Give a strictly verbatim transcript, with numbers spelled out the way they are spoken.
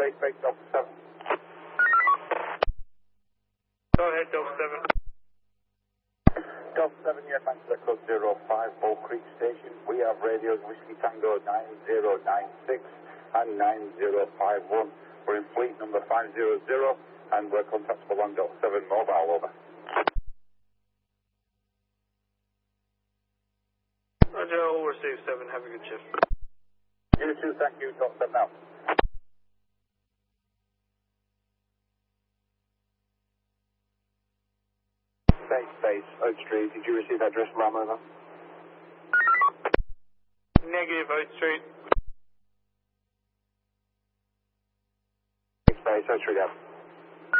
Space Base Delta seven. Go ahead, Delta seven. Delta seven, yeah, thanks for code zero five, Bull Creek Station. We have radios Whiskey Tango nine zero nine six and nine zero five one. We're in fleet number five zero zero, and we're contactable on Delta seven mobile, over. Roger, all receive seven, have a good shift. You too, thank you, Delta seven out. Space Base, Oak Street, did you receive that address from over? Negative, Oak Street. Space, Oak Street out.